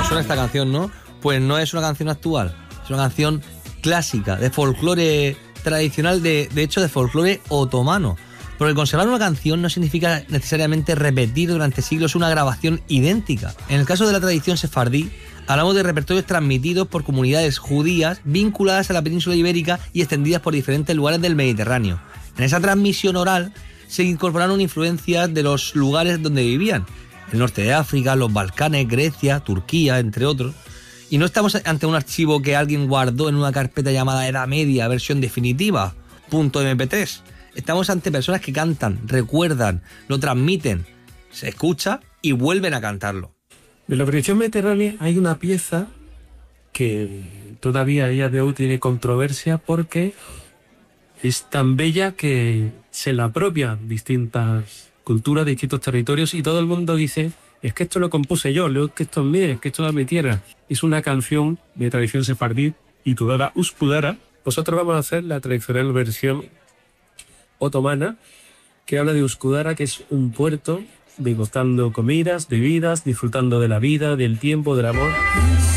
suena esta canción, ¿no? Pues no es una canción actual, es una canción clásica, de folclore tradicional, de hecho de folclore otomano. Porque conservar una canción no significa necesariamente repetir durante siglos una grabación idéntica. En el caso de la tradición sefardí, hablamos de repertorios transmitidos por comunidades judías vinculadas a la península ibérica y extendidas por diferentes lugares del Mediterráneo. En esa transmisión oral se incorporaron influencias de los lugares donde vivían, el norte de África, los Balcanes, Grecia, Turquía, entre otros. Y no estamos ante un archivo que alguien guardó en una carpeta llamada Edad Media, versión definitiva, .mp3. Estamos ante personas que cantan, recuerdan, lo transmiten, se escucha y vuelven a cantarlo. De la tradición mediterránea hay una pieza que todavía a día de hoy tiene controversia porque es tan bella que se la apropian distintas culturas, distintos territorios, y todo el mundo dice: es que esto lo compuse yo, es que esto es mío, es que esto es mi tierra. Es una canción de tradición sefardí titulada Uspudara. Nosotros vamos a hacer la tradicional versión otomana, que habla de Uskudara, que es un puerto, degustando comidas, bebidas, disfrutando de la vida, del tiempo, del amor.